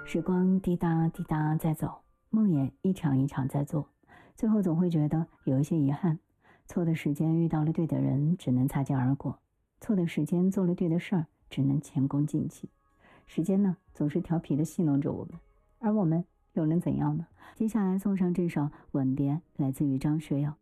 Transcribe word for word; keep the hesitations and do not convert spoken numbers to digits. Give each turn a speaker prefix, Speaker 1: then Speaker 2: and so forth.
Speaker 1: 时光滴答滴答在走，梦也一场一场在做，最后总会觉得有一些遗憾。错的时间遇到了对的人，只能擦肩而过；错的时间做了对的事儿，只能前功尽弃。时间呢，总是调皮的戏弄着我们，而我们又能怎样呢？接下来送上这首《吻别》，来自于张学友。